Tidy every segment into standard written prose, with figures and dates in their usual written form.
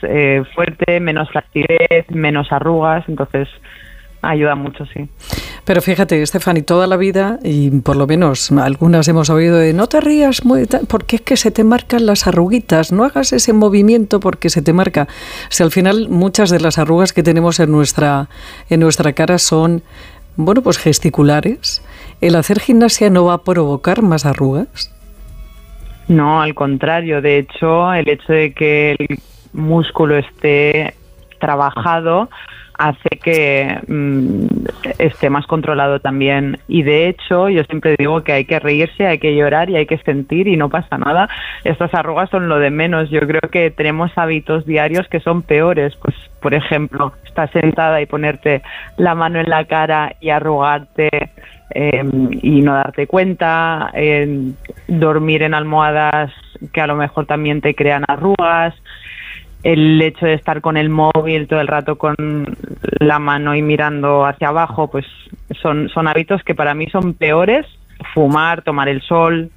fuerte, menos flacidez, menos arrugas, entonces ayuda mucho, sí. Pero fíjate, Stephanie, toda la vida, y por lo menos algunas hemos oído de no te rías porque es que se te marcan las arruguitas, no hagas ese movimiento porque se te marca. Si al final muchas de las arrugas que tenemos en nuestra cara son, bueno, pues gesticulares, ¿el hacer gimnasia no va a provocar más arrugas? No, al contrario. De hecho, el hecho de que el músculo esté trabajado hace que esté más controlado también. Y de hecho, yo siempre digo que hay que reírse, hay que llorar y hay que sentir y no pasa nada. Estas arrugas son lo de menos. Yo creo que tenemos hábitos diarios que son peores. Pues, por ejemplo, estar sentada y ponerte la mano en la cara y arrugarte y no darte cuenta, dormir en almohadas que a lo mejor también te crean arrugas, el hecho de estar con el móvil todo el rato con la mano y mirando hacia abajo, pues son hábitos que para mí son peores, fumar, tomar el sol,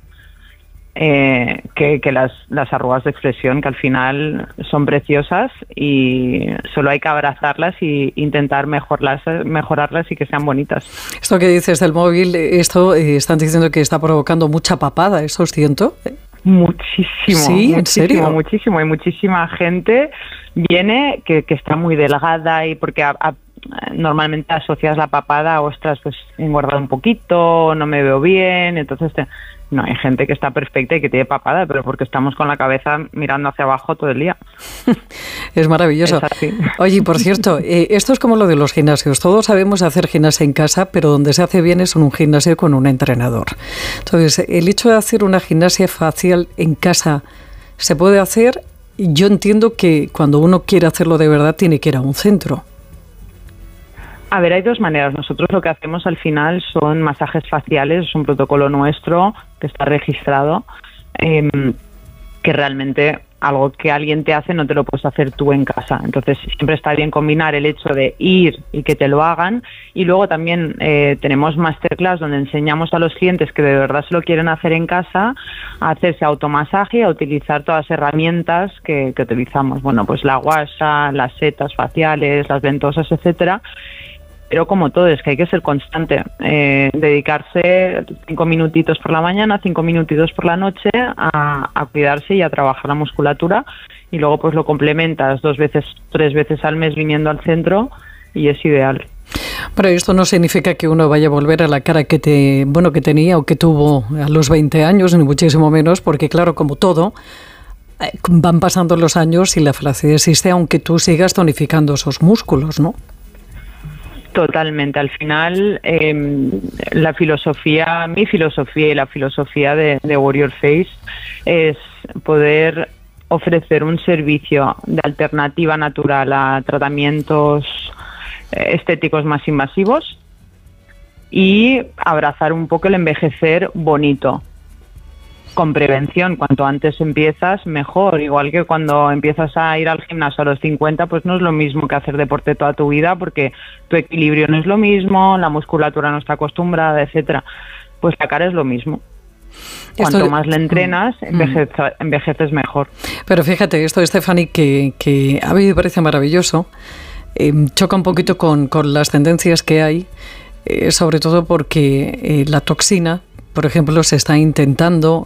que las arrugas de expresión, que al final son preciosas y solo hay que abrazarlas e intentar mejorarlas y que sean bonitas. Esto que dices del móvil, están diciendo que está provocando mucha papada, ¿eso es cierto? Muchísimo. ¿Sí? ¿En serio? Muchísimo. Y muchísima gente viene que está muy delgada y porque normalmente asocias la papada a, ostras, pues he engordado un poquito, no me veo bien, entonces no, hay gente que está perfecta y que tiene papada, pero porque estamos con la cabeza mirando hacia abajo todo el día. Es maravilloso. Es Oye, por cierto, esto es como lo de los gimnasios. Todos sabemos hacer gimnasia en casa, pero donde se hace bien es en un gimnasio con un entrenador. Entonces, el hecho de hacer una gimnasia facial en casa se puede hacer. Yo entiendo que cuando uno quiere hacerlo de verdad tiene que ir a un centro. A ver, hay dos maneras. Nosotros lo que hacemos al final son masajes faciales, es un protocolo nuestro que está registrado, que realmente algo que alguien te hace no te lo puedes hacer tú en casa. Entonces siempre está bien combinar el hecho de ir y que te lo hagan, y luego también tenemos masterclass donde enseñamos a los clientes que de verdad se lo quieren hacer en casa a hacerse automasaje y a utilizar todas las herramientas que utilizamos. Bueno, pues la guasa, las setas faciales, las ventosas, etcétera. Pero como todo, es que hay que ser constante, dedicarse 5 minutitos por la mañana, 5 minutitos por la noche a cuidarse y a trabajar la musculatura, y luego pues lo complementas 2 veces, 3 veces al mes viniendo al centro y es ideal. Pero esto no significa que uno vaya a volver a la cara que tenía o que tuvo a los 20 años, ni muchísimo menos, porque claro, como todo, van pasando los años y la flacidez existe aunque tú sigas tonificando esos músculos, ¿no? Totalmente. Al final, mi filosofía y la filosofía de Warrior Face es poder ofrecer un servicio de alternativa natural a tratamientos estéticos más invasivos y abrazar un poco el envejecer bonito, con prevención. Cuanto antes empiezas, mejor. Igual que cuando empiezas a ir al gimnasio a los 50, pues no es lo mismo que hacer deporte toda tu vida, porque tu equilibrio no es lo mismo, la musculatura no está acostumbrada, etcétera. Pues la cara es lo mismo. Cuanto más le entrenas, envejeces mejor. Pero fíjate, esto, Stephanie, que a mí me parece maravilloso, choca un poquito con las tendencias que hay, sobre todo porque la toxina, por ejemplo, se está intentando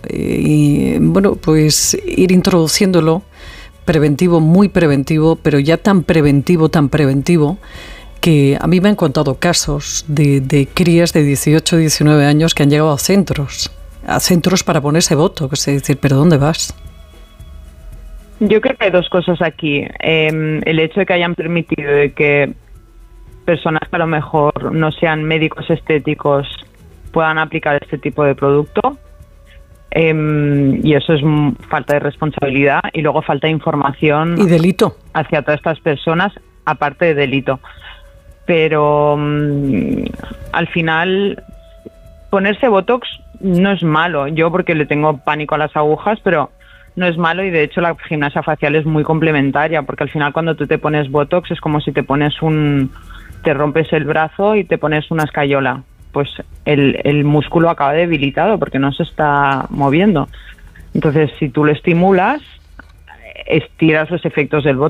pues ir introduciéndolo preventivo, muy preventivo, pero ya tan preventivo, que a mí me han contado casos de crías de 18, 19 años que han llegado a centros para ponerse botox. Es decir, ¿pero dónde vas? Yo creo que hay dos cosas aquí. El hecho de que hayan permitido de que personas que a lo mejor no sean médicos estéticos puedan aplicar este tipo de producto, y eso es falta de responsabilidad, y luego falta de información y delito hacia todas estas personas, aparte de delito. Pero al final ponerse botox no es malo. Yo porque le tengo pánico a las agujas, pero no es malo, y de hecho la gimnasia facial es muy complementaria, porque al final cuando tú te pones botox es como si te rompes el brazo y te pones una escayola. Pues el músculo acaba debilitado porque no se está moviendo. Entonces, si tú lo estimulas, estiras los efectos del botox.